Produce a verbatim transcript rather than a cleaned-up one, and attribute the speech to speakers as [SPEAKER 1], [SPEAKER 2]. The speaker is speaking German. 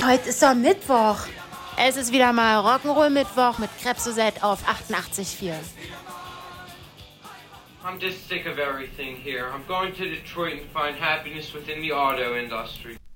[SPEAKER 1] heute ist doch Mittwoch.
[SPEAKER 2] Es ist wieder mal Rock'n'Roll-Mittwoch mit Krebsosette auf achtundachtzig Komma vier.
[SPEAKER 3] I'm just sick of everything here. I'm going to Detroit and find happiness within the auto industry.